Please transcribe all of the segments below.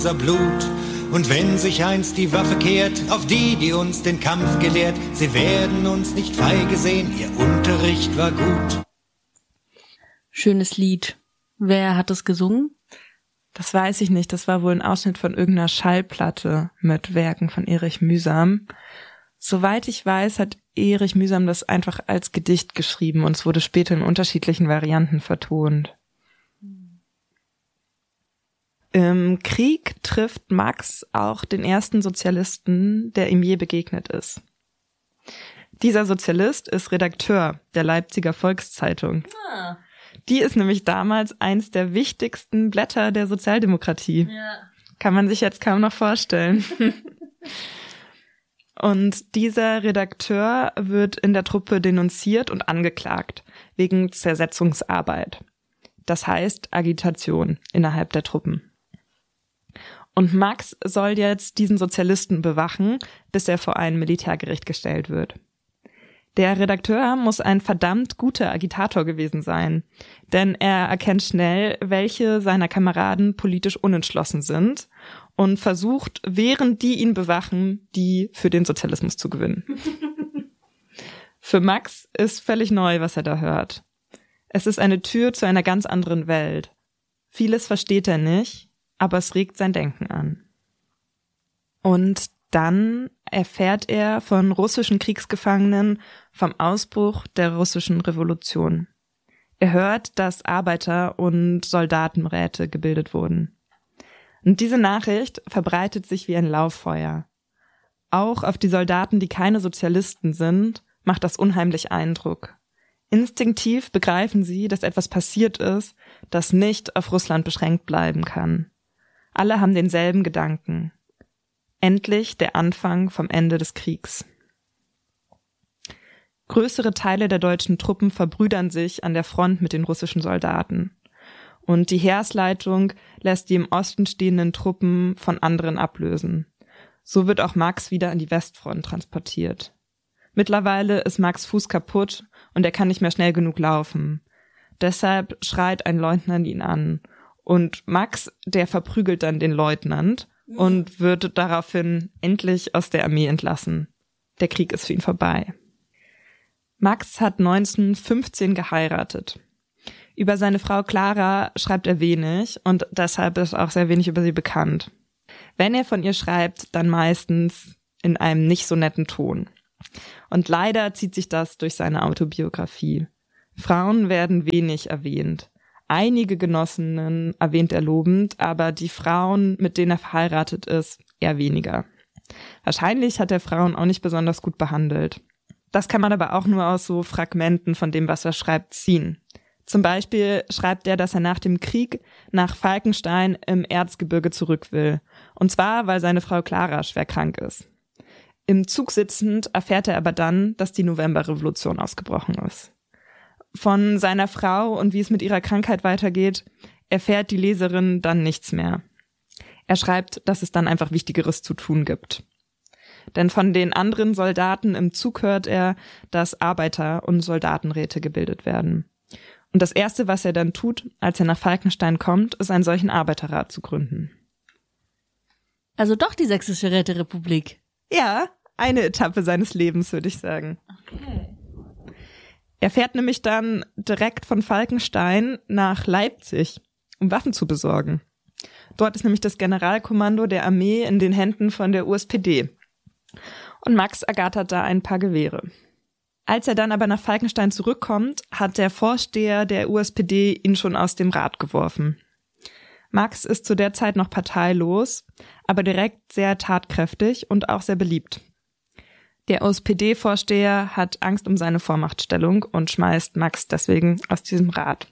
unser Blut. Und wenn sich einst die Waffe kehrt, auf die uns den Kampf gelehrt, sie werden uns nicht feige sehen, ihr Unterricht war gut. Schönes Lied. Wer hat es gesungen? Das weiß ich nicht, das war wohl ein Ausschnitt von irgendeiner Schallplatte mit Werken von Erich Mühsam. Soweit ich weiß, hat Erich Mühsam das einfach als Gedicht geschrieben und es wurde später in unterschiedlichen Varianten vertont. Im Krieg trifft Max auch den ersten Sozialisten, der ihm je begegnet ist. Dieser Sozialist ist Redakteur der Leipziger Volkszeitung. Ah. Die ist nämlich damals eins der wichtigsten Blätter der Sozialdemokratie. Ja. Kann man sich jetzt kaum noch vorstellen. Und dieser Redakteur wird in der Truppe denunziert und angeklagt wegen Zersetzungsarbeit. Das heißt Agitation innerhalb der Truppen. Und Max soll jetzt diesen Sozialisten bewachen, bis er vor ein Militärgericht gestellt wird. Der Redakteur muss ein verdammt guter Agitator gewesen sein, denn er erkennt schnell, welche seiner Kameraden politisch unentschlossen sind und versucht, während die ihn bewachen, die für den Sozialismus zu gewinnen. Für Max ist völlig neu, was er da hört. Es ist eine Tür zu einer ganz anderen Welt. Vieles versteht er nicht, aber es regt sein Denken an. Und dann erfährt er von russischen Kriegsgefangenen vom Ausbruch der russischen Revolution. Er hört, dass Arbeiter- und Soldatenräte gebildet wurden. Und diese Nachricht verbreitet sich wie ein Lauffeuer. Auch auf die Soldaten, die keine Sozialisten sind, macht das unheimlich Eindruck. Instinktiv begreifen sie, dass etwas passiert ist, das nicht auf Russland beschränkt bleiben kann. Alle haben denselben Gedanken. Endlich der Anfang vom Ende des Kriegs. Größere Teile der deutschen Truppen verbrüdern sich an der Front mit den russischen Soldaten. Und die Heeresleitung lässt die im Osten stehenden Truppen von anderen ablösen. So wird auch Max wieder an die Westfront transportiert. Mittlerweile ist Max' Fuß kaputt und er kann nicht mehr schnell genug laufen. Deshalb schreit ein Leutnant ihn an. Und Max, der verprügelt dann den Leutnant und wird daraufhin endlich aus der Armee entlassen. Der Krieg ist für ihn vorbei. Max hat 1915 geheiratet. Über seine Frau Clara schreibt er wenig und deshalb ist auch sehr wenig über sie bekannt. Wenn er von ihr schreibt, dann meistens in einem nicht so netten Ton. Und leider zieht sich das durch seine Autobiografie. Frauen werden wenig erwähnt. Einige Genossinnen erwähnt er lobend, aber die Frauen, mit denen er verheiratet ist, eher weniger. Wahrscheinlich hat er Frauen auch nicht besonders gut behandelt. Das kann man aber auch nur aus so Fragmenten von dem, was er schreibt, ziehen. Zum Beispiel schreibt er, dass er nach dem Krieg nach Falkenstein im Erzgebirge zurück will. Und zwar, weil seine Frau Clara schwer krank ist. Im Zug sitzend erfährt er aber dann, dass die Novemberrevolution ausgebrochen ist. Von seiner Frau und wie es mit ihrer Krankheit weitergeht, erfährt die Leserin dann nichts mehr. Er schreibt, dass es dann einfach Wichtigeres zu tun gibt. Denn von den anderen Soldaten im Zug hört er, dass Arbeiter- und Soldatenräte gebildet werden. Und das Erste, was er dann tut, als er nach Falkenstein kommt, ist, einen solchen Arbeiterrat zu gründen. Also doch die Sächsische Räterepublik. Ja, eine Etappe seines Lebens, würde ich sagen. Okay. Er fährt nämlich dann direkt von Falkenstein nach Leipzig, um Waffen zu besorgen. Dort ist nämlich das Generalkommando der Armee in den Händen von der USPD. Und Max ergattert da ein paar Gewehre. Als er dann aber nach Falkenstein zurückkommt, hat der Vorsteher der USPD ihn schon aus dem Rat geworfen. Max ist zu der Zeit noch parteilos, aber direkt sehr tatkräftig und auch sehr beliebt. Der USPD-Vorsteher hat Angst um seine Vormachtstellung und schmeißt Max deswegen aus diesem Rat.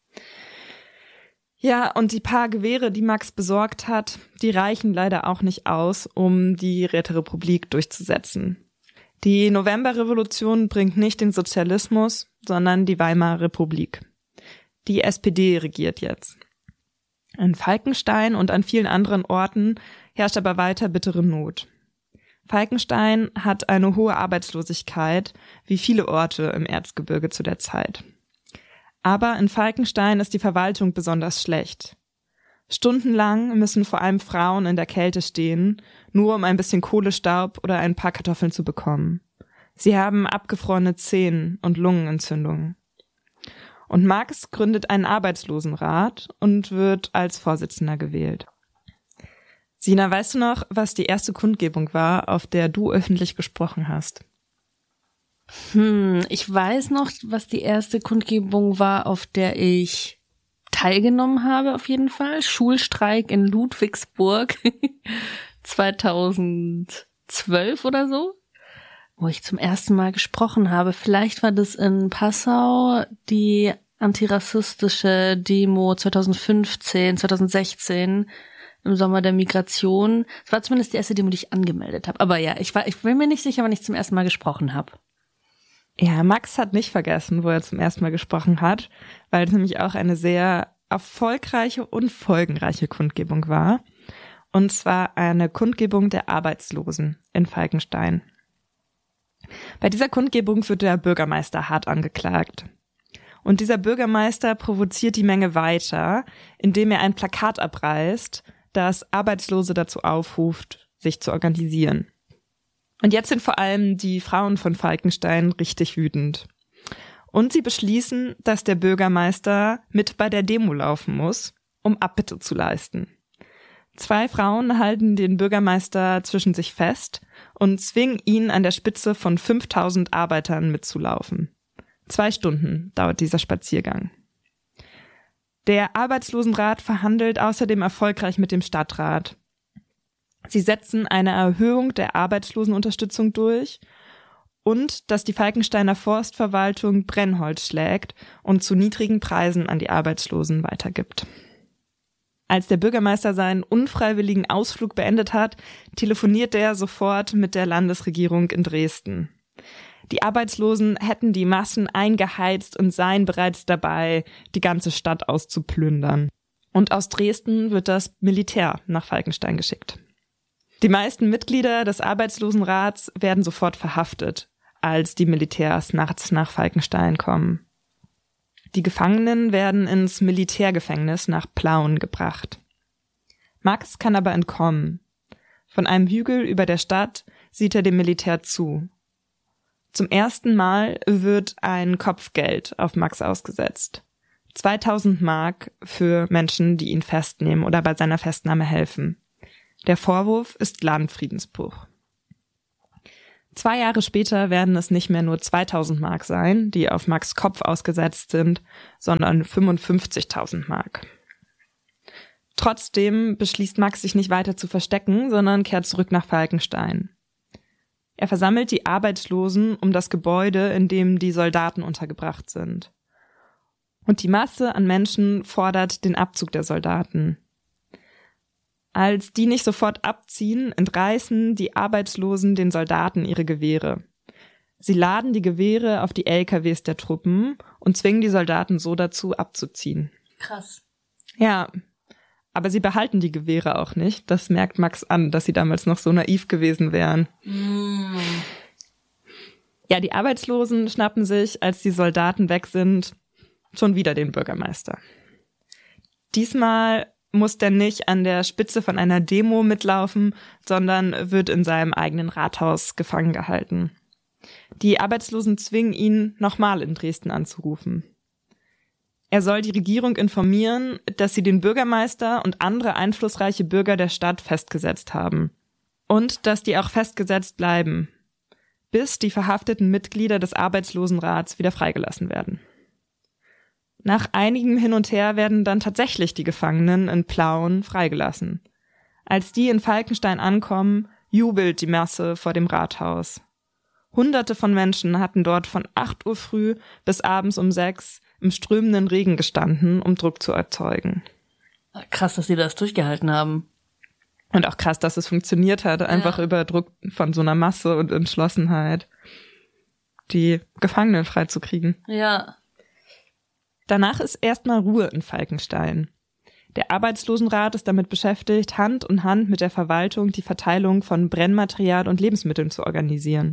Ja, und die paar Gewehre, die Max besorgt hat, die reichen leider auch nicht aus, um die Räterepublik durchzusetzen. Die Novemberrevolution bringt nicht den Sozialismus, sondern die Weimarer Republik. Die SPD regiert jetzt. In Falkenstein und an vielen anderen Orten herrscht aber weiter bittere Not. Falkenstein hat eine hohe Arbeitslosigkeit, wie viele Orte im Erzgebirge zu der Zeit. Aber in Falkenstein ist die Verwaltung besonders schlecht. Stundenlang müssen vor allem Frauen in der Kälte stehen, nur um ein bisschen Kohlestaub oder ein paar Kartoffeln zu bekommen. Sie haben abgefrorene Zehen und Lungenentzündungen. Und Max gründet einen Arbeitslosenrat und wird als Vorsitzender gewählt. Sina, weißt du noch, was die erste Kundgebung war, auf der du öffentlich gesprochen hast? Ich weiß noch, was die erste Kundgebung war, auf der ich teilgenommen habe, auf jeden Fall. Schulstreik in Ludwigsburg 2012 oder so, wo ich zum ersten Mal gesprochen habe. Vielleicht war das in Passau, die antirassistische Demo 2015, 2016 im Sommer der Migration. Es war zumindest die erste Demo, die ich angemeldet habe. Aber ja, ich bin mir nicht sicher, wann ich zum ersten Mal gesprochen habe. Ja, Max hat nicht vergessen, wo er zum ersten Mal gesprochen hat, weil es nämlich auch eine sehr erfolgreiche und folgenreiche Kundgebung war. Und zwar eine Kundgebung der Arbeitslosen in Falkenstein. Bei dieser Kundgebung wird der Bürgermeister hart angeklagt. Und dieser Bürgermeister provoziert die Menge weiter, indem er ein Plakat abreißt, das Arbeitslose dazu aufruft, sich zu organisieren. Und jetzt sind vor allem die Frauen von Falkenstein richtig wütend. Und sie beschließen, dass der Bürgermeister mit bei der Demo laufen muss, um Abbitte zu leisten. 2 Frauen halten den Bürgermeister zwischen sich fest und zwingen ihn an der Spitze von 5000 Arbeitern mitzulaufen. 2 Stunden dauert dieser Spaziergang. Der Arbeitslosenrat verhandelt außerdem erfolgreich mit dem Stadtrat. Sie setzen eine Erhöhung der Arbeitslosenunterstützung durch und dass die Falkensteiner Forstverwaltung Brennholz schlägt und zu niedrigen Preisen an die Arbeitslosen weitergibt. Als der Bürgermeister seinen unfreiwilligen Ausflug beendet hat, telefoniert er sofort mit der Landesregierung in Dresden. Die Arbeitslosen hätten die Massen eingeheizt und seien bereits dabei, die ganze Stadt auszuplündern. Und aus Dresden wird das Militär nach Falkenstein geschickt. Die meisten Mitglieder des Arbeitslosenrats werden sofort verhaftet, als die Militärs nachts nach Falkenstein kommen. Die Gefangenen werden ins Militärgefängnis nach Plauen gebracht. Max kann aber entkommen. Von einem Hügel über der Stadt sieht er dem Militär zu. Zum ersten Mal wird ein Kopfgeld auf Max ausgesetzt. 2000 Mark für Menschen, die ihn festnehmen oder bei seiner Festnahme helfen. Der Vorwurf ist Landfriedensbruch. 2 Jahre später werden es nicht mehr nur 2000 Mark sein, die auf Max' Kopf ausgesetzt sind, sondern 55.000 Mark. Trotzdem beschließt Max, sich nicht weiter zu verstecken, sondern kehrt zurück nach Falkenstein. Er versammelt die Arbeitslosen um das Gebäude, in dem die Soldaten untergebracht sind. Und die Masse an Menschen fordert den Abzug der Soldaten. Als die nicht sofort abziehen, entreißen die Arbeitslosen den Soldaten ihre Gewehre. Sie laden die Gewehre auf die LKWs der Truppen und zwingen die Soldaten so dazu, abzuziehen. Krass. Ja, aber sie behalten die Gewehre auch nicht. Das merkt Max an, dass sie damals noch so naiv gewesen wären. Ja, die Arbeitslosen schnappen sich, als die Soldaten weg sind, schon wieder den Bürgermeister. Diesmal muss der nicht an der Spitze von einer Demo mitlaufen, sondern wird in seinem eigenen Rathaus gefangen gehalten. Die Arbeitslosen zwingen ihn, nochmal in Dresden anzurufen. Er soll die Regierung informieren, dass sie den Bürgermeister und andere einflussreiche Bürger der Stadt festgesetzt haben. Und dass die auch festgesetzt bleiben, bis die verhafteten Mitglieder des Arbeitslosenrats wieder freigelassen werden. Nach einigem Hin und Her werden dann tatsächlich die Gefangenen in Plauen freigelassen. Als die in Falkenstein ankommen, jubelt die Masse vor dem Rathaus. Hunderte von Menschen hatten dort von 8 Uhr früh bis abends um 6 im strömenden Regen gestanden, um Druck zu erzeugen. Krass, dass sie das durchgehalten haben. Und auch krass, dass es funktioniert hat, einfach über Druck von so einer Masse und Entschlossenheit, die Gefangenen freizukriegen. Ja. Danach ist erstmal Ruhe in Falkenstein. Der Arbeitslosenrat ist damit beschäftigt, Hand in Hand mit der Verwaltung die Verteilung von Brennmaterial und Lebensmitteln zu organisieren.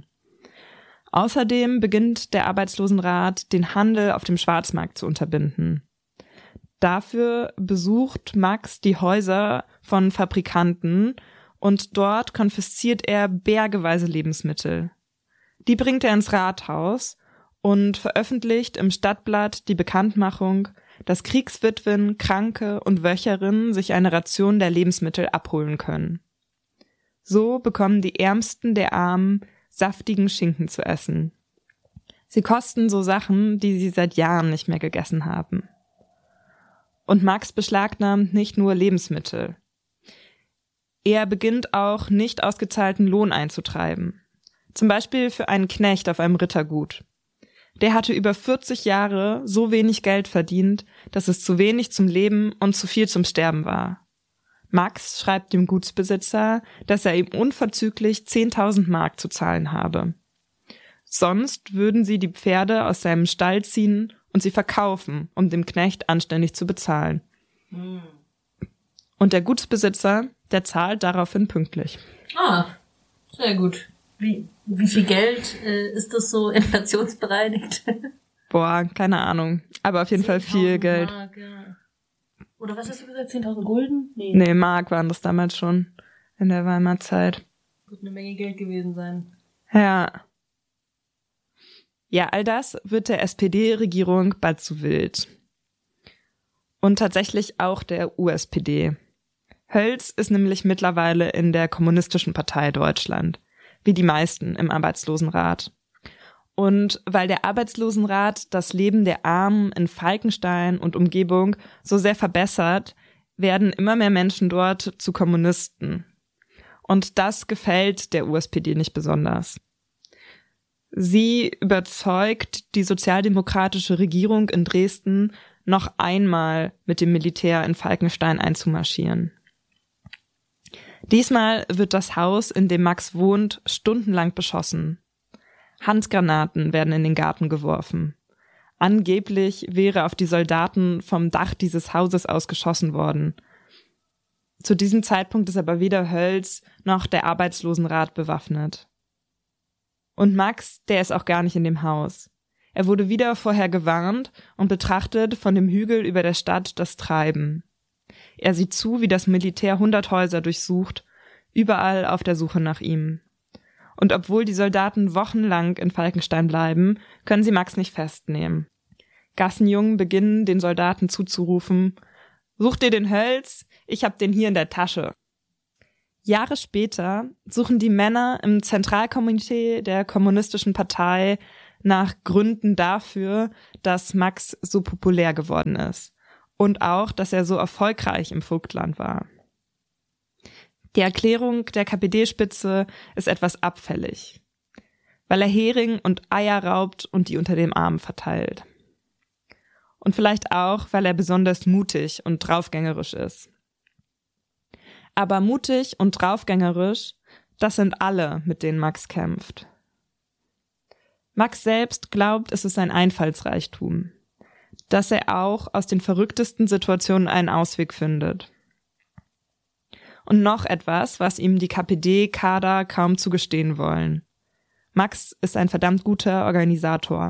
Außerdem beginnt der Arbeitslosenrat, den Handel auf dem Schwarzmarkt zu unterbinden. Dafür besucht Max die Häuser von Fabrikanten und dort konfisziert er bergeweise Lebensmittel. Die bringt er ins Rathaus und veröffentlicht im Stadtblatt die Bekanntmachung, dass Kriegswitwen, Kranke und Wöcherinnen sich eine Ration der Lebensmittel abholen können. So bekommen die Ärmsten der Armen saftigen Schinken zu essen. Sie kosten so Sachen, die sie seit Jahren nicht mehr gegessen haben. Und Max beschlagnahmt nicht nur Lebensmittel. Er beginnt auch nicht ausgezahlten Lohn einzutreiben. Zum Beispiel für einen Knecht auf einem Rittergut. Der hatte über 40 Jahre so wenig Geld verdient, dass es zu wenig zum Leben und zu viel zum Sterben war. Max schreibt dem Gutsbesitzer, dass er ihm unverzüglich 10.000 Mark zu zahlen habe. Sonst würden sie die Pferde aus seinem Stall ziehen und sie verkaufen, um dem Knecht anständig zu bezahlen. Und der Gutsbesitzer, der zahlt daraufhin pünktlich. Ah, sehr gut. Wie viel Geld ist das so inflationsbereinigt? Boah, keine Ahnung. Aber auf jeden Fall viel Geld. Mark, ja. Oder was hast du gesagt? 10.000 Gulden? Nee, Mark waren das damals schon in der Weimarer Zeit. Wird eine Menge Geld gewesen sein. Ja. Ja, all das wird der SPD-Regierung bald zu wild. Und tatsächlich auch der USPD. Hölz ist nämlich mittlerweile in der Kommunistischen Partei Deutschland, wie die meisten im Arbeitslosenrat. Und weil der Arbeitslosenrat das Leben der Armen in Falkenstein und Umgebung so sehr verbessert, werden immer mehr Menschen dort zu Kommunisten. Und das gefällt der USPD nicht besonders. Sie überzeugt die sozialdemokratische Regierung in Dresden, noch einmal mit dem Militär in Falkenstein einzumarschieren. Diesmal wird das Haus, in dem Max wohnt, stundenlang beschossen. Handgranaten werden in den Garten geworfen. Angeblich wäre auf die Soldaten vom Dach dieses Hauses aus geschossen worden. Zu diesem Zeitpunkt ist aber weder Hölz noch der Arbeitslosenrat bewaffnet. Und Max, der ist auch gar nicht in dem Haus. Er wurde wieder vorher gewarnt und betrachtet von dem Hügel über der Stadt das Treiben. Er sieht zu, wie das Militär 100 Häuser durchsucht, überall auf der Suche nach ihm. Und obwohl die Soldaten wochenlang in Falkenstein bleiben, können sie Max nicht festnehmen. Gassenjungen beginnen, den Soldaten zuzurufen: Sucht ihr den Hölz? Ich hab den hier in der Tasche. Jahre später suchen die Männer im Zentralkomitee der Kommunistischen Partei nach Gründen dafür, dass Max so populär geworden ist und auch, dass er so erfolgreich im Vogtland war. Die Erklärung der KPD-Spitze ist etwas abfällig, weil er Hering und Eier raubt und die unter dem Arm verteilt. Und vielleicht auch, weil er besonders mutig und draufgängerisch ist. Aber mutig und draufgängerisch, das sind alle, mit denen Max kämpft. Max selbst glaubt, es ist ein Einfallsreichtum, dass er auch aus den verrücktesten Situationen einen Ausweg findet. Und noch etwas, was ihm die KPD-Kader kaum zugestehen wollen. Max ist ein verdammt guter Organisator.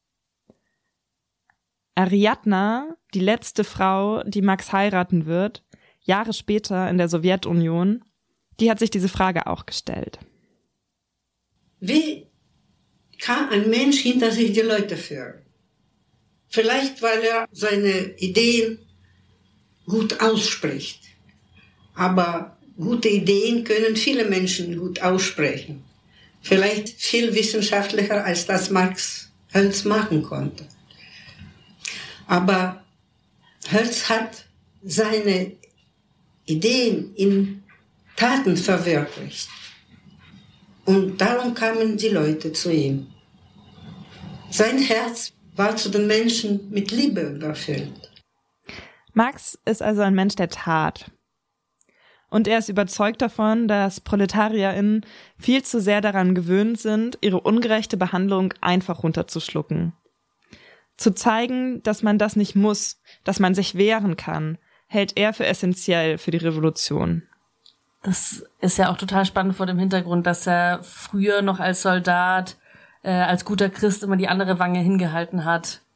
Ariadna, die letzte Frau, die Max heiraten wird, Jahre später in der Sowjetunion, die hat sich diese Frage auch gestellt. Wie kann ein Mensch hinter sich die Leute führen? Vielleicht, weil er seine Ideen gut ausspricht. Aber gute Ideen können viele Menschen gut aussprechen. Vielleicht viel wissenschaftlicher, als das Max Hölz machen konnte. Aber Hölz hat seine Ideen in Taten verwirklicht. Und darum kamen die Leute zu ihm. Sein Herz war zu den Menschen mit Liebe überfüllt. Max ist also ein Mensch der Tat. Und er ist überzeugt davon, dass ProletarierInnen viel zu sehr daran gewöhnt sind, ihre ungerechte Behandlung einfach runterzuschlucken. Zu zeigen, dass man das nicht muss, dass man sich wehren kann, hält er für essentiell für die Revolution. Das ist ja auch total spannend vor dem Hintergrund, dass er früher noch als Soldat, als guter Christ immer die andere Wange hingehalten hat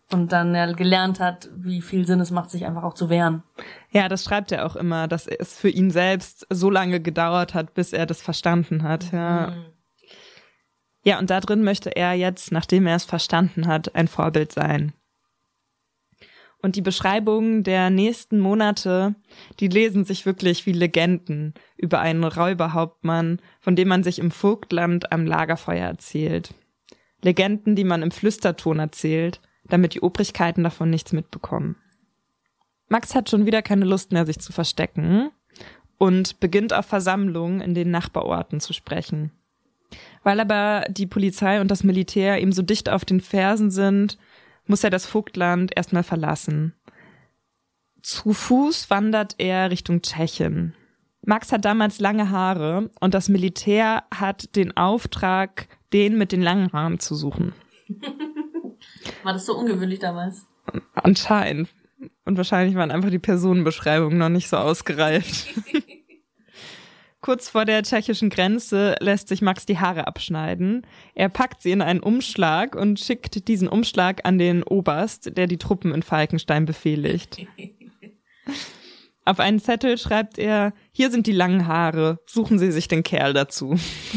Und dann ja gelernt hat, wie viel Sinn es macht, sich einfach auch zu wehren. Ja, das schreibt er auch immer, dass es für ihn selbst so lange gedauert hat, bis er das verstanden hat. Ja. Ja, und da drin möchte er jetzt, nachdem er es verstanden hat, ein Vorbild sein. Und die Beschreibungen der nächsten Monate, die lesen sich wirklich wie Legenden über einen Räuberhauptmann, von dem man sich im Vogtland am Lagerfeuer erzählt. Legenden, die man im Flüsterton erzählt, damit die Obrigkeiten davon nichts mitbekommen. Max hat schon wieder keine Lust mehr, sich zu verstecken und beginnt auf Versammlungen in den Nachbarorten zu sprechen. Weil aber die Polizei und das Militär ihm so dicht auf den Fersen sind, muss er das Vogtland erstmal verlassen. Zu Fuß wandert er Richtung Tschechien. Max hat damals lange Haare und das Militär hat den Auftrag, den mit den langen Haaren zu suchen. War das so ungewöhnlich damals? Anscheinend. Und wahrscheinlich waren einfach die Personenbeschreibungen noch nicht so ausgereift. Kurz vor der tschechischen Grenze lässt sich Max die Haare abschneiden. Er packt sie in einen Umschlag und schickt diesen Umschlag an den Oberst, der die Truppen in Falkenstein befehligt. Auf einen Zettel schreibt er: Hier sind die langen Haare, suchen Sie sich den Kerl dazu.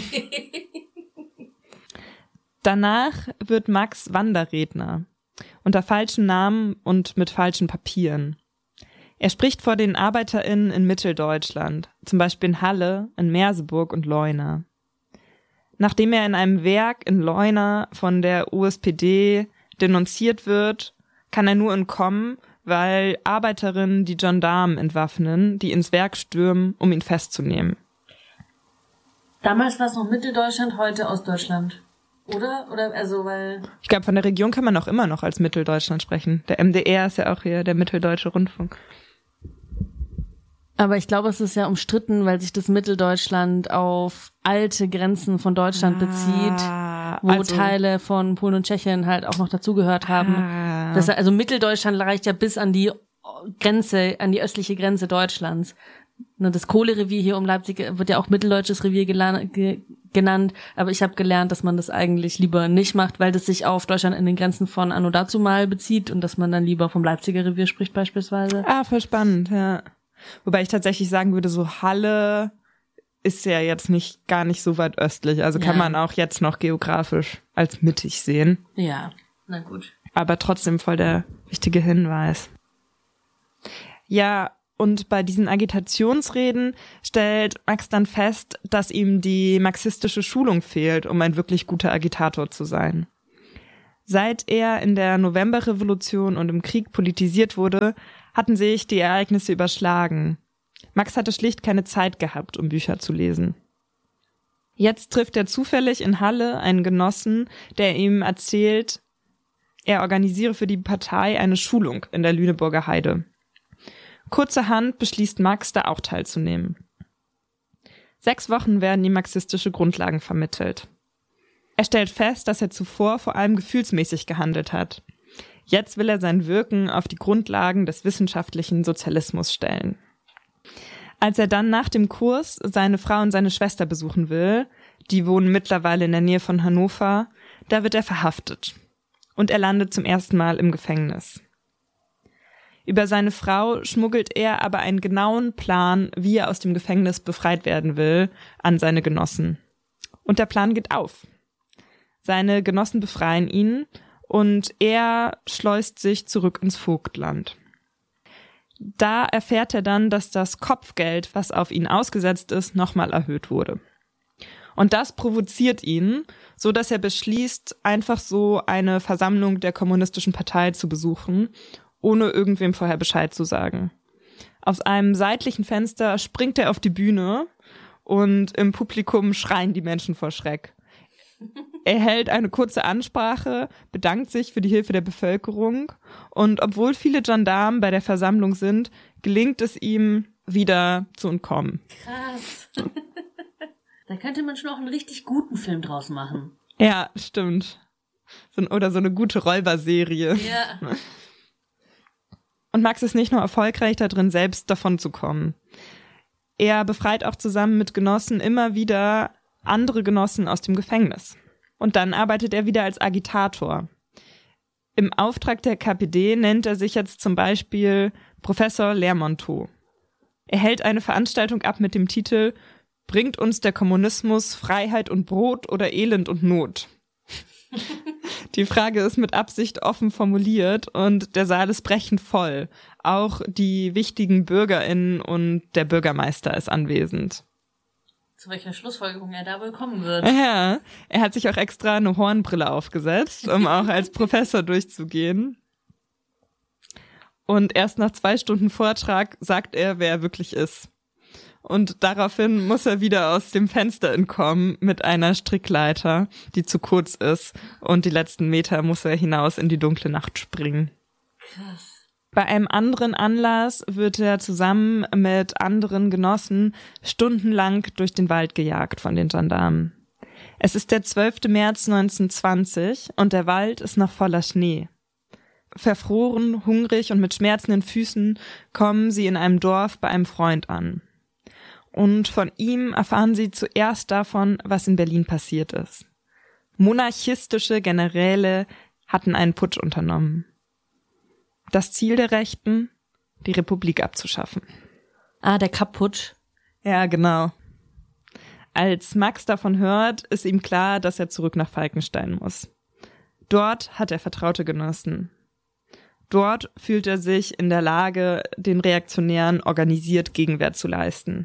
Danach wird Max Wanderredner, unter falschen Namen und mit falschen Papieren. Er spricht vor den ArbeiterInnen in Mitteldeutschland, zum Beispiel in Halle, in Merseburg und Leuna. Nachdem er in einem Werk in Leuna von der USPD denunziert wird, kann er nur entkommen, weil Arbeiterinnen die Gendarmen entwaffnen, die ins Werk stürmen, um ihn festzunehmen. Damals war es noch Mitteldeutschland, heute Ostdeutschland. Oder? Weil... Ich glaube, von der Region kann man auch immer noch als Mitteldeutschland sprechen. Der MDR ist ja auch hier der Mitteldeutsche Rundfunk. Aber ich glaube, es ist ja umstritten, weil sich das Mitteldeutschland auf alte Grenzen von Deutschland bezieht, wo Teile von Polen und Tschechien halt auch noch dazugehört haben. Also Mitteldeutschland reicht ja bis an die Grenze, an die östliche Grenze Deutschlands. Das Kohlerevier hier um Leipzig wird ja auch Mitteldeutsches Revier genannt, aber ich habe gelernt, dass man das eigentlich lieber nicht macht, weil das sich auf Deutschland in den Grenzen von anno dazumal bezieht und dass man dann lieber vom Leipziger Revier spricht beispielsweise. Voll spannend, ja. Wobei ich tatsächlich sagen würde, so Halle ist ja jetzt gar nicht so weit östlich, also kann man auch jetzt noch geografisch als mittig sehen. Ja, na gut. Aber trotzdem voll der wichtige Hinweis. Ja, und bei diesen Agitationsreden stellt Max dann fest, dass ihm die marxistische Schulung fehlt, um ein wirklich guter Agitator zu sein. Seit er in der Novemberrevolution und im Krieg politisiert wurde, hatten sich die Ereignisse überschlagen. Max hatte schlicht keine Zeit gehabt, um Bücher zu lesen. Jetzt trifft er zufällig in Halle einen Genossen, der ihm erzählt, er organisiere für die Partei eine Schulung in der Lüneburger Heide. Kurzerhand beschließt Max, da auch teilzunehmen. 6 Wochen werden ihm marxistische Grundlagen vermittelt. Er stellt fest, dass er zuvor vor allem gefühlsmäßig gehandelt hat. Jetzt will er sein Wirken auf die Grundlagen des wissenschaftlichen Sozialismus stellen. Als er dann nach dem Kurs seine Frau und seine Schwester besuchen will, die wohnen mittlerweile in der Nähe von Hannover, da wird er verhaftet. Und er landet zum ersten Mal im Gefängnis. Über seine Frau schmuggelt er aber einen genauen Plan, wie er aus dem Gefängnis befreit werden will, an seine Genossen. Und der Plan geht auf. Seine Genossen befreien ihn und er schleust sich zurück ins Vogtland. Da erfährt er dann, dass das Kopfgeld, was auf ihn ausgesetzt ist, nochmal erhöht wurde. Und das provoziert ihn, so dass er beschließt, einfach so eine Versammlung der Kommunistischen Partei zu besuchen, ohne irgendwem vorher Bescheid zu sagen. Aus einem seitlichen Fenster springt er auf die Bühne und im Publikum schreien die Menschen vor Schreck. Er hält eine kurze Ansprache, bedankt sich für die Hilfe der Bevölkerung und obwohl viele Gendarmen bei der Versammlung sind, gelingt es ihm, wieder zu entkommen. Krass. Da könnte man schon auch einen richtig guten Film draus machen. Ja, stimmt. Oder so eine gute Räuberserie. Ja. Und Max ist nicht nur erfolgreich darin, selbst davon zu kommen. Er befreit auch zusammen mit Genossen immer wieder andere Genossen aus dem Gefängnis. Und dann arbeitet er wieder als Agitator. Im Auftrag der KPD nennt er sich jetzt zum Beispiel Professor Lermontow. Er hält eine Veranstaltung ab mit dem Titel »Bringt uns der Kommunismus Freiheit und Brot oder Elend und Not?« Die Frage ist mit Absicht offen formuliert und der Saal ist brechend voll. Auch die wichtigen BürgerInnen und der Bürgermeister ist anwesend. Zu welcher Schlussfolgerung er da wohl kommen wird. Ja, er hat sich auch extra eine Hornbrille aufgesetzt, um auch als Professor durchzugehen. Und erst nach 2 Stunden Vortrag sagt er, wer er wirklich ist. Und daraufhin muss er wieder aus dem Fenster entkommen mit einer Strickleiter, die zu kurz ist. Und die letzten Meter muss er hinaus in die dunkle Nacht springen. Krass. Bei einem anderen Anlass wird er zusammen mit anderen Genossen stundenlang durch den Wald gejagt von den Gendarmen. Es ist der 12. März 1920 und der Wald ist noch voller Schnee. Verfroren, hungrig und mit schmerzenden Füßen kommen sie in einem Dorf bei einem Freund an. Und von ihm erfahren sie zuerst davon, was in Berlin passiert ist. Monarchistische Generäle hatten einen Putsch unternommen. Das Ziel der Rechten, die Republik abzuschaffen. Ah, der Kapp-Putsch. Ja, genau. Als Max davon hört, ist ihm klar, dass er zurück nach Falkenstein muss. Dort hat er vertraute Genossen. Dort fühlt er sich in der Lage, den Reaktionären organisiert Gegenwehr zu leisten.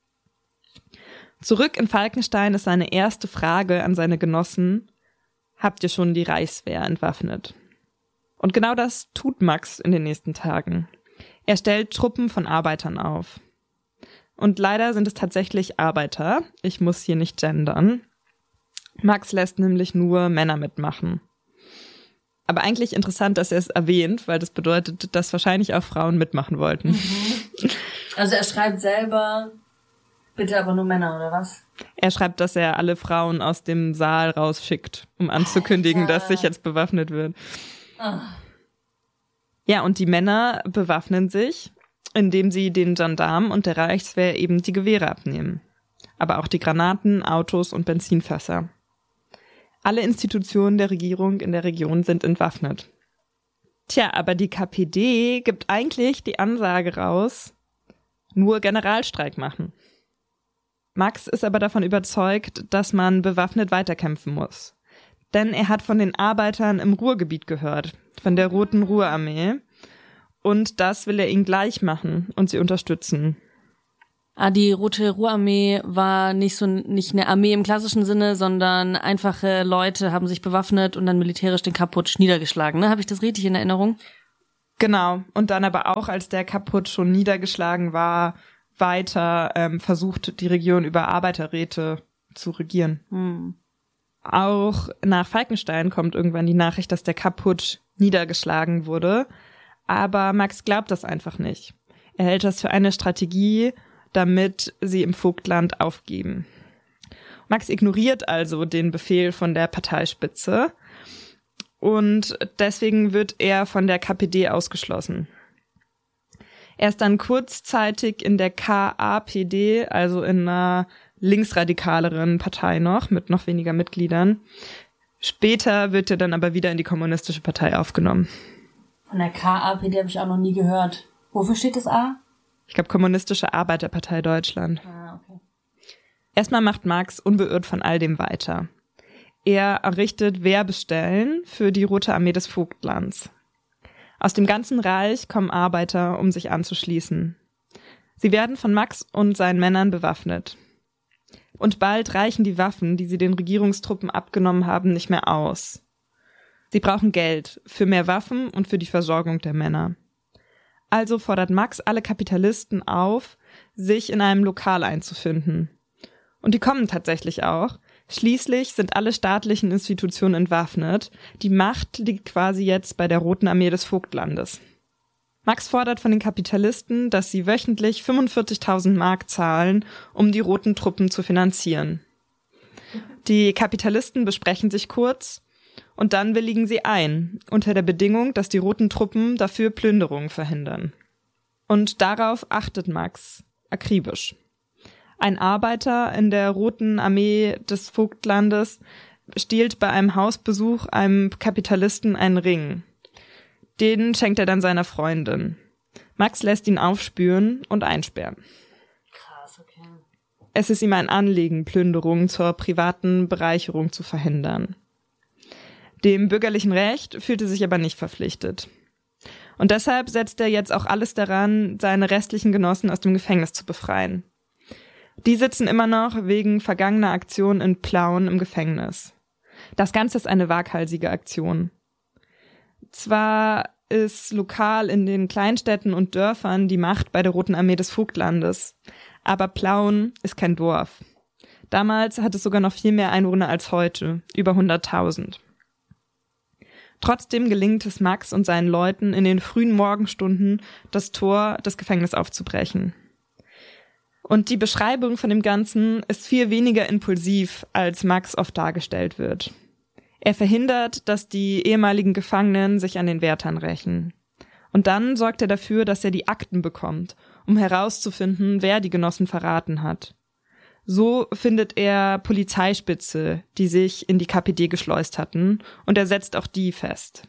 Zurück in Falkenstein ist seine erste Frage an seine Genossen: Habt ihr schon die Reichswehr entwaffnet? Und genau das tut Max in den nächsten Tagen. Er stellt Truppen von Arbeitern auf. Und leider sind es tatsächlich Arbeiter. Ich muss hier nicht gendern. Max lässt nämlich nur Männer mitmachen. Aber eigentlich interessant, dass er es erwähnt, weil das bedeutet, dass wahrscheinlich auch Frauen mitmachen wollten. Mhm. Also er schreibt selber, bitte aber nur Männer, oder was? Er schreibt, dass er alle Frauen aus dem Saal rausschickt, um anzukündigen, Alter, dass sich jetzt bewaffnet wird. Oh. Ja, und die Männer bewaffnen sich, indem sie den Gendarmen und der Reichswehr eben die Gewehre abnehmen. Aber auch die Granaten, Autos und Benzinfässer. Alle Institutionen der Regierung in der Region sind entwaffnet. Tja, aber die KPD gibt eigentlich die Ansage raus, nur Generalstreik machen. Max ist aber davon überzeugt, dass man bewaffnet weiterkämpfen muss. Denn er hat von den Arbeitern im Ruhrgebiet gehört, von der Roten Ruhrarmee. Und das will er ihnen gleich machen und sie unterstützen. Ah, die Rote Ruhrarmee war nicht eine Armee im klassischen Sinne, sondern einfache Leute haben sich bewaffnet und dann militärisch den Kapp-Putsch niedergeschlagen, ne? Habe ich das richtig in Erinnerung? Genau. Und dann aber auch, als der Kapp-Putsch schon niedergeschlagen war, weiter versucht, die Region über Arbeiterräte zu regieren. Auch nach Falkenstein kommt irgendwann die Nachricht, dass der Kapp-Putsch niedergeschlagen wurde. Aber Max glaubt das einfach nicht. Er hält das für eine Strategie, damit sie im Vogtland aufgeben. Max ignoriert also den Befehl von der Parteispitze und deswegen wird er von der KPD ausgeschlossen. Er ist dann kurzzeitig in der KAPD, also in einer linksradikaleren Partei mit noch weniger Mitgliedern. Später wird er dann aber wieder in die Kommunistische Partei aufgenommen. Von der KAPD habe ich auch noch nie gehört. Wofür steht das A? Ich glaube, Kommunistische Arbeiterpartei Deutschland. Ah, okay. Erstmal macht Marx unbeirrt von all dem weiter. Er errichtet Werbestellen für die Rote Armee des Vogtlands. Aus dem ganzen Reich kommen Arbeiter, um sich anzuschließen. Sie werden von Max und seinen Männern bewaffnet. Und bald reichen die Waffen, die sie den Regierungstruppen abgenommen haben, nicht mehr aus. Sie brauchen Geld für mehr Waffen und für die Versorgung der Männer. Also fordert Max alle Kapitalisten auf, sich in einem Lokal einzufinden. Und die kommen tatsächlich auch. Schließlich sind alle staatlichen Institutionen entwaffnet. Die Macht liegt quasi jetzt bei der Roten Armee des Vogtlandes. Max fordert von den Kapitalisten, dass sie wöchentlich 45.000 Mark zahlen, um die roten Truppen zu finanzieren. Die Kapitalisten besprechen sich kurz und dann willigen sie ein, unter der Bedingung, dass die roten Truppen dafür Plünderungen verhindern. Und darauf achtet Max akribisch. Ein Arbeiter in der Roten Armee des Vogtlandes stiehlt bei einem Hausbesuch einem Kapitalisten einen Ring. Den schenkt er dann seiner Freundin. Max lässt ihn aufspüren und einsperren. Krass, okay. Es ist ihm ein Anliegen, Plünderungen zur privaten Bereicherung zu verhindern. Dem bürgerlichen Recht fühlt er sich aber nicht verpflichtet. Und deshalb setzt er jetzt auch alles daran, seine restlichen Genossen aus dem Gefängnis zu befreien. Die sitzen immer noch wegen vergangener Aktionen in Plauen im Gefängnis. Das Ganze ist eine waghalsige Aktion. Zwar ist lokal in den Kleinstädten und Dörfern die Macht bei der Roten Armee des Vogtlandes, aber Plauen ist kein Dorf. Damals hat es sogar noch viel mehr Einwohner als heute, über 100.000. Trotzdem gelingt es Max und seinen Leuten in den frühen Morgenstunden, das Tor des Gefängnisses aufzubrechen. Und die Beschreibung von dem Ganzen ist viel weniger impulsiv, als Max oft dargestellt wird. Er verhindert, dass die ehemaligen Gefangenen sich an den Wärtern rächen. Und dann sorgt er dafür, dass er die Akten bekommt, um herauszufinden, wer die Genossen verraten hat. So findet er Polizeispitze, die sich in die KPD geschleust hatten, und er setzt auch die fest.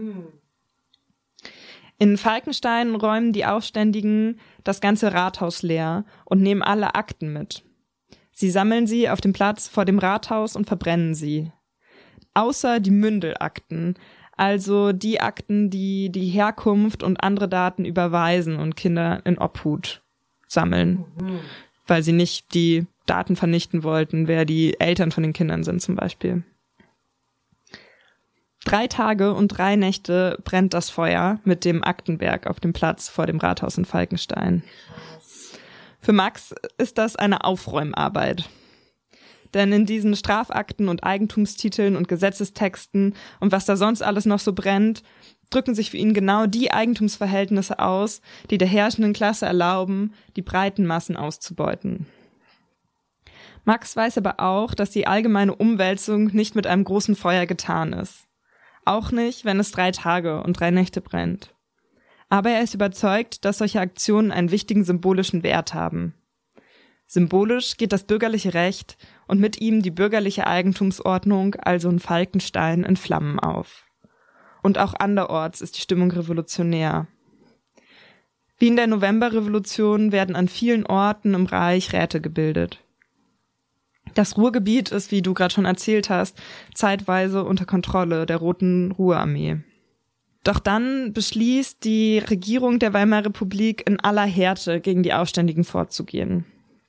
In Falkenstein räumen die Aufständigen das ganze Rathaus leer und nehmen alle Akten mit. Sie sammeln sie auf dem Platz vor dem Rathaus und verbrennen sie. Außer die Mündelakten, also die Akten, die die Herkunft und andere Daten über Waisen und Kinder in Obhut sammeln, weil sie nicht die Daten vernichten wollten, wer die Eltern von den Kindern sind zum Beispiel. 3 Tage und 3 Nächte brennt das Feuer mit dem Aktenberg auf dem Platz vor dem Rathaus in Falkenstein. Für Max ist das eine Aufräumarbeit. Denn in diesen Strafakten und Eigentumstiteln und Gesetzestexten und was da sonst alles noch so brennt, drücken sich für ihn genau die Eigentumsverhältnisse aus, die der herrschenden Klasse erlauben, die breiten Massen auszubeuten. Max weiß aber auch, dass die allgemeine Umwälzung nicht mit einem großen Feuer getan ist. Auch nicht, wenn es 3 Tage und 3 Nächte brennt. Aber er ist überzeugt, dass solche Aktionen einen wichtigen symbolischen Wert haben. Symbolisch geht das bürgerliche Recht und mit ihm die bürgerliche Eigentumsordnung, also in Falkenstein, in Flammen auf. Und auch anderorts ist die Stimmung revolutionär. Wie in der Novemberrevolution werden an vielen Orten im Reich Räte gebildet. Das Ruhrgebiet ist, wie du gerade schon erzählt hast, zeitweise unter Kontrolle der Roten Ruhrarmee. Doch dann beschließt die Regierung der Weimarer Republik in aller Härte gegen die Aufständigen vorzugehen.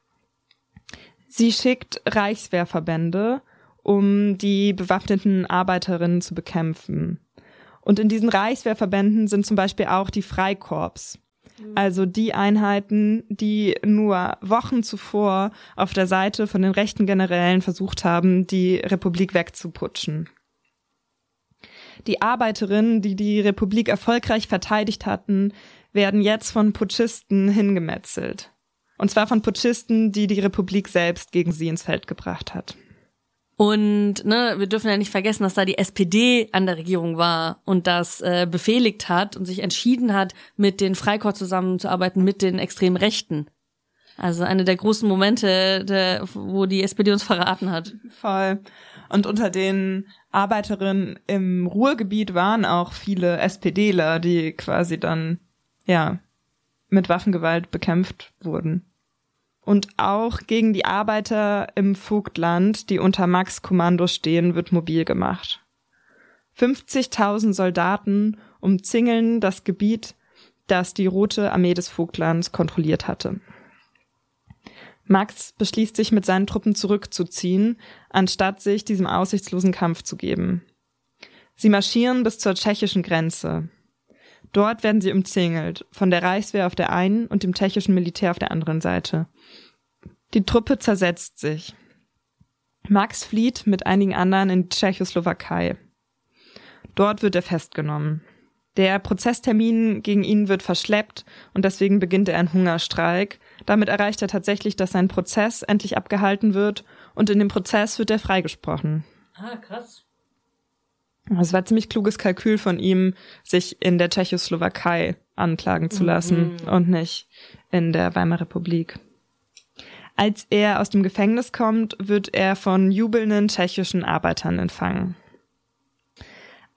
Sie schickt Reichswehrverbände, um die bewaffneten Arbeiterinnen zu bekämpfen. Und in diesen Reichswehrverbänden sind zum Beispiel auch die Freikorps. Also die Einheiten, die nur Wochen zuvor auf der Seite von den rechten Generälen versucht haben, die Republik wegzuputschen. Die Arbeiterinnen, die die Republik erfolgreich verteidigt hatten, werden jetzt von Putschisten hingemetzelt. Und zwar von Putschisten, die die Republik selbst gegen sie ins Feld gebracht hat. Und wir dürfen ja nicht vergessen, dass da die SPD an der Regierung war und das befehligt hat und sich entschieden hat, mit den Freikorps zusammenzuarbeiten, mit den extremen Rechten. Also eine der großen Momente, wo die SPD uns verraten hat. Voll. Und unter den Arbeiterinnen im Ruhrgebiet waren auch viele SPDler, die quasi dann, mit Waffengewalt bekämpft wurden. Und auch gegen die Arbeiter im Vogtland, die unter Max' Kommando stehen, wird mobil gemacht. 50.000 Soldaten umzingeln das Gebiet, das die Rote Armee des Vogtlands kontrolliert hatte. Max beschließt sich, mit seinen Truppen zurückzuziehen, anstatt sich diesem aussichtslosen Kampf zu geben. Sie marschieren bis zur tschechischen Grenze. Dort werden sie umzingelt, von der Reichswehr auf der einen und dem tschechischen Militär auf der anderen Seite. Die Truppe zersetzt sich. Max flieht mit einigen anderen in die Tschechoslowakei. Dort wird er festgenommen. Der Prozesstermin gegen ihn wird verschleppt und deswegen beginnt er einen Hungerstreik. Damit erreicht er tatsächlich, dass sein Prozess endlich abgehalten wird und in dem Prozess wird er freigesprochen. Ah, krass. Es war ein ziemlich kluges Kalkül von ihm, sich in der Tschechoslowakei anklagen zu lassen und nicht in der Weimarer Republik. Als er aus dem Gefängnis kommt, wird er von jubelnden tschechischen Arbeitern empfangen.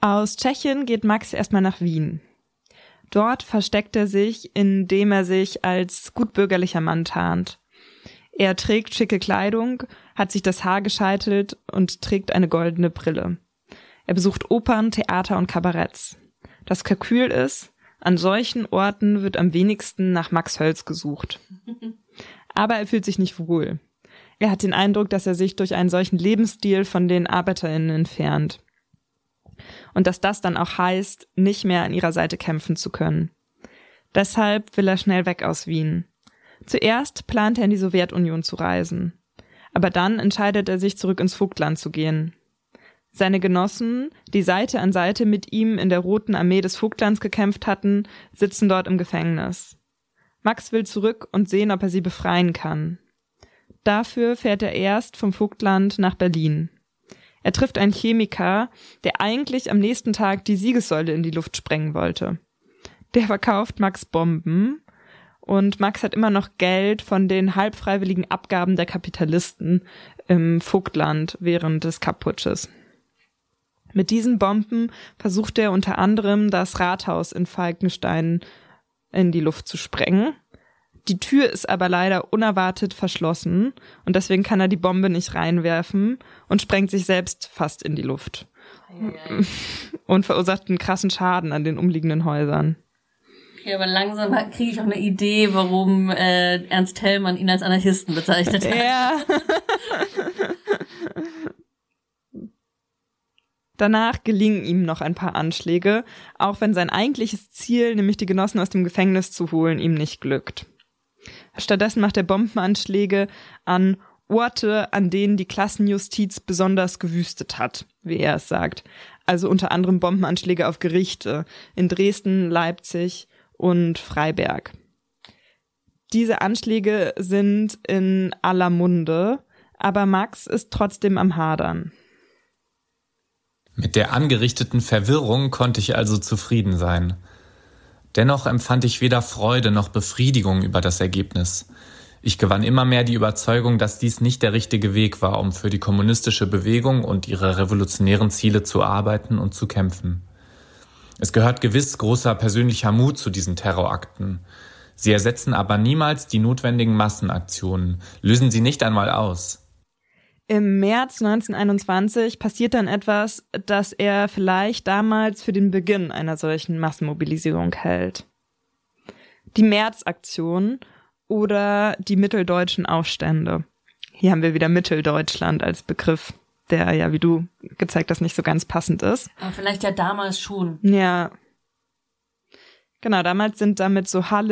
Aus Tschechien geht Max erstmal nach Wien. Dort versteckt er sich, indem er sich als gutbürgerlicher Mann tarnt. Er trägt schicke Kleidung, hat sich das Haar gescheitelt und trägt eine goldene Brille. Er besucht Opern, Theater und Kabaretts. Das Kalkül ist, an solchen Orten wird am wenigsten nach Max Hölz gesucht. Aber er fühlt sich nicht wohl. Er hat den Eindruck, dass er sich durch einen solchen Lebensstil von den ArbeiterInnen entfernt. Und dass das dann auch heißt, nicht mehr an ihrer Seite kämpfen zu können. Deshalb will er schnell weg aus Wien. Zuerst plant er in die Sowjetunion zu reisen. Aber dann entscheidet er sich, zurück ins Vogtland zu gehen. Seine Genossen, die Seite an Seite mit ihm in der Roten Armee des Vogtlands gekämpft hatten, sitzen dort im Gefängnis. Max will zurück und sehen, ob er sie befreien kann. Dafür fährt er erst vom Vogtland nach Berlin. Er trifft einen Chemiker, der eigentlich am nächsten Tag die Siegessäule in die Luft sprengen wollte. Der verkauft Max Bomben und Max hat immer noch Geld von den halbfreiwilligen Abgaben der Kapitalisten im Vogtland während des Kapp-Putsches. Mit diesen Bomben versucht er unter anderem, das Rathaus in Falkenstein in die Luft zu sprengen. Die Tür ist aber leider unerwartet verschlossen und deswegen kann er die Bombe nicht reinwerfen und sprengt sich selbst fast in die Luft. Und verursacht einen krassen Schaden an den umliegenden Häusern. Okay, aber langsam kriege ich auch eine Idee, warum Ernst Thälmann ihn als Anarchisten bezeichnet hat. Ja. Danach gelingen ihm noch ein paar Anschläge, auch wenn sein eigentliches Ziel, nämlich die Genossen aus dem Gefängnis zu holen, ihm nicht glückt. Stattdessen macht er Bombenanschläge an Orte, an denen die Klassenjustiz besonders gewüstet hat, wie er es sagt. Also unter anderem Bombenanschläge auf Gerichte in Dresden, Leipzig und Freiberg. Diese Anschläge sind in aller Munde, aber Max ist trotzdem am Hadern. Mit der angerichteten Verwirrung konnte ich also zufrieden sein. Dennoch empfand ich weder Freude noch Befriedigung über das Ergebnis. Ich gewann immer mehr die Überzeugung, dass dies nicht der richtige Weg war, um für die kommunistische Bewegung und ihre revolutionären Ziele zu arbeiten und zu kämpfen. Es gehört gewiss großer persönlicher Mut zu diesen Terrorakten. Sie ersetzen aber niemals die notwendigen Massenaktionen, lösen sie nicht einmal aus. Im März 1921 passiert dann etwas, das er vielleicht damals für den Beginn einer solchen Massenmobilisierung hält. Die Märzaktion oder die mitteldeutschen Aufstände. Hier haben wir wieder Mitteldeutschland als Begriff, der ja, wie du gezeigt hast, nicht so ganz passend ist. Aber vielleicht ja damals schon. Ja. Genau, damals sind damit so Halle,